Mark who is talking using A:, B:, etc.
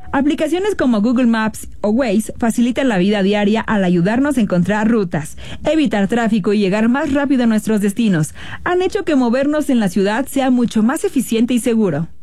A: Aplicaciones como Google Maps o Waze facilitan la vida diaria al ayudarnos a encontrar rutas, evitar tráfico y llegar más rápido a nuestros destinos. Han hecho que movernos en la ciudad sea mucho más eficiente y seguro.